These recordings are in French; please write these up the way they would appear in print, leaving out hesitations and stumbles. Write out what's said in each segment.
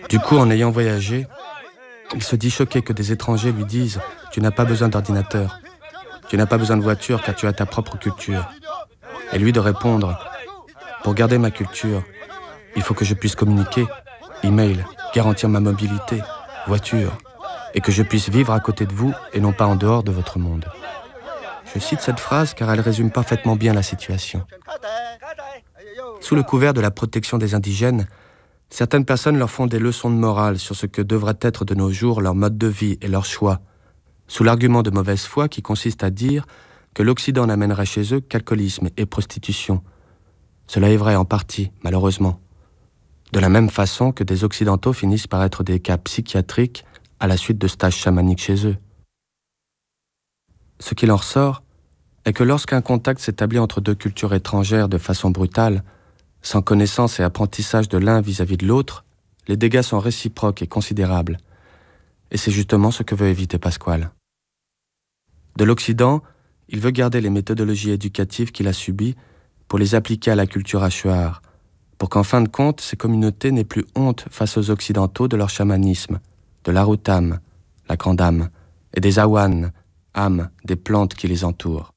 Du coup, en ayant voyagé, il se dit choqué que des étrangers lui disent « Tu n'as pas besoin d'ordinateur, tu n'as pas besoin de voiture car tu as ta propre culture. » Et lui de répondre « Pour garder ma culture, il faut que je puisse communiquer, email, garantir ma mobilité, voiture, et que je puisse vivre à côté de vous et non pas en dehors de votre monde. » Je cite cette phrase car elle résume parfaitement bien la situation. Sous le couvert de la protection des indigènes, certaines personnes leur font des leçons de morale sur ce que devrait être de nos jours leur mode de vie et leur choix, sous l'argument de mauvaise foi qui consiste à dire que l'Occident n'amènerait chez eux qu'alcoolisme et prostitution. Cela est vrai en partie, malheureusement. De la même façon que des Occidentaux finissent par être des cas psychiatriques à la suite de stages chamaniques chez eux. Ce qu'il en ressort est que lorsqu'un contact s'établit entre deux cultures étrangères de façon brutale, sans connaissance et apprentissage de l'un vis-à-vis de l'autre, les dégâts sont réciproques et considérables. Et c'est justement ce que veut éviter Pasquale. De l'Occident, il veut garder les méthodologies éducatives qu'il a subies pour les appliquer à la culture Achuar, pour qu'en fin de compte, ces communautés n'aient plus honte face aux Occidentaux de leur chamanisme, de l'Arutam, la grande âme, et des Awan, âmes des plantes qui les entourent.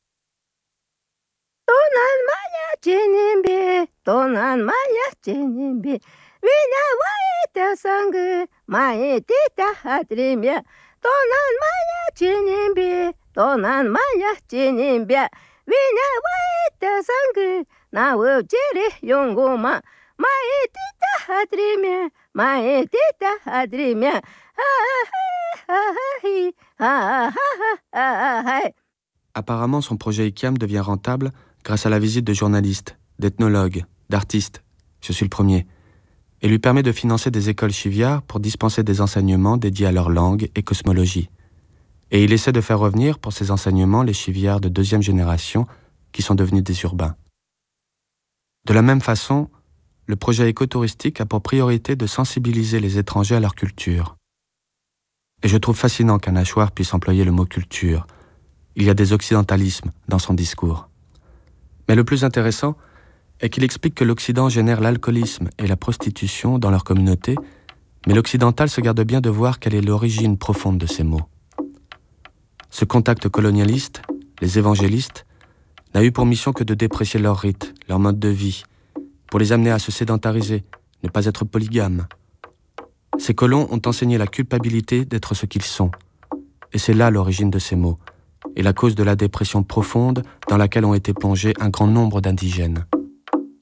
Apparemment, son projet ICAM devient rentable grâce à la visite de journalistes, d'ethnologues, d'artistes, je suis le premier, et lui permet de financer des écoles chiviards pour dispenser des enseignements dédiés à leur langue et cosmologie. Et il essaie de faire revenir pour ces enseignements les chiviards de deuxième génération qui sont devenus des urbains. De la même façon, le projet écotouristique a pour priorité de sensibiliser les étrangers à leur culture. Et je trouve fascinant qu'un Achuar puisse employer le mot culture. Il y a des occidentalismes dans son discours. Mais le plus intéressant est qu'il explique que l'Occident génère l'alcoolisme et la prostitution dans leur communauté, mais l'occidental se garde bien de voir quelle est l'origine profonde de ces mots. Ce contact colonialiste, les évangélistes, n'a eu pour mission que de déprécier leurs rites, leur mode de vie, pour les amener à se sédentariser, ne pas être polygames. Ces colons ont enseigné la culpabilité d'être ce qu'ils sont. Et c'est là l'origine de ces mots, et la cause de la dépression profonde dans laquelle ont été plongés un grand nombre d'indigènes.